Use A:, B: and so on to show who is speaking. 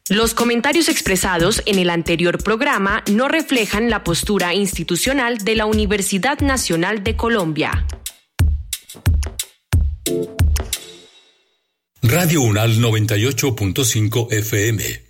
A: Los comentarios expresados en el anterior programa no reflejan la postura institucional de la Universidad Nacional de Colombia.
B: Radio UNAL 98.5 FM.